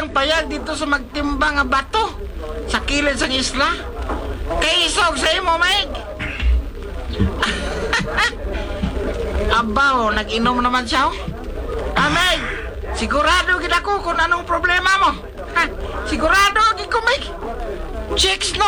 siyang payag dito sa magtimbang nga bato sa kilid sang isla. Kay isog sa imo, Meg. Abaw, nag-inom naman siya, oh. Meg, sigurado gid ako kung anong problema mo. Ha, sigurado gid ko, Meg. Chicks, no?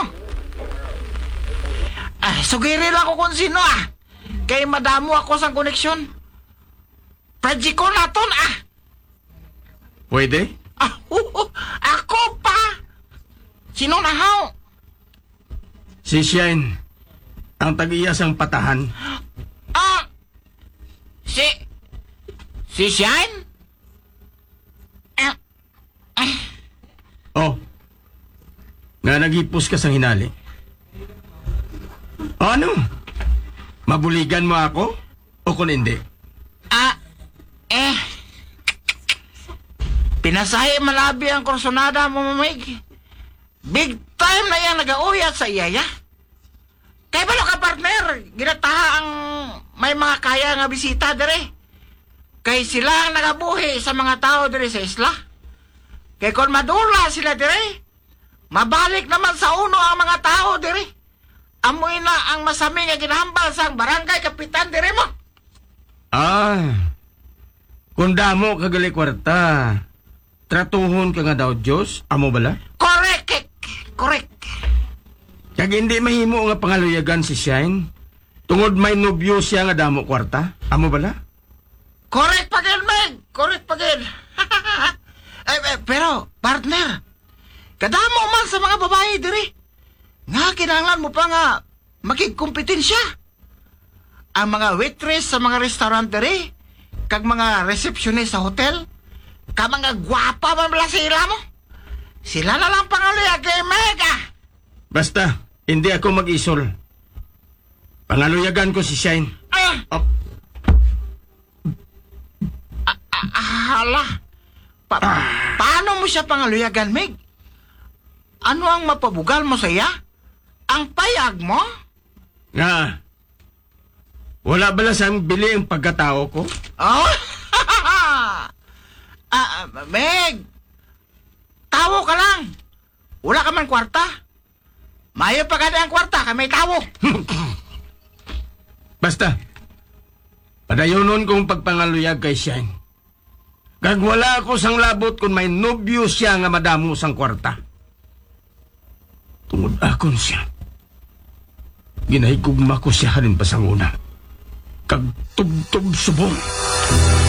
Sugirin ako kung sino, Kay madamo ako sang koneksyon. Pwede ko naton, Pwede? Ako pa! Sino nahaw? Si Shine, ang tag-iyasang patahan. Si Shine? Oh, nga naghipos ka sa hinali. Ano? Mabuligan mo ako? O kung hindi? Pinasahi malabi ang kursonada mo, Meg. Big time na yan nag-auyat sa iyaya. Kay balo ka, partner, ginataha ang may mga kaya nga bisita dire. Kay sila ang nagabuhi sa mga tao dire sa isla. Kay kung madula sila dire, mabalik naman sa uno ang mga tao dire. Amoy na ang masami nga ginahambal sa barangay kapitan dire mo. Kung damo kagali kwarta, tratuhon ka nga daw Diyos, amo bala? Correct. Kag hindi mahimo nga pangaluyagan si Shine, tungod may nobyo siya nga damo kwarta, amo bala? Correct pagin, Meg! Correct pagin! Pero, partner, kadamo man sa mga babae diri. Nga kinahanglan mo pa nga makigkompetensya. Ang mga waitress sa mga restaurant diri, kag mga receptionist sa hotel, kag mga gwapa man bala sila mo. Sila na lang pangaluya kay Meg, Basta, hindi ako mag-isol. Pangaluyagan ko si Shine. Hala. Paano mo siya pangaluyagan, Meg? Ano ang mapabugal mo sa iya? Ang payag mo? Nga, wala bala sang bili ang pagkatao ko? Meg, tawo ka lang. Wala ka man kwarta. Mayo pa ka ang kwarta, may tawo. Basta, padayonon kong pagpangaluyag kay Shine. Kag wala ako sang labot kung may nobyo siya nga madamo sang kwarta. Tungod akon siya. Ginahigugma ko siya rin pa sang una. Kag tubtob subong.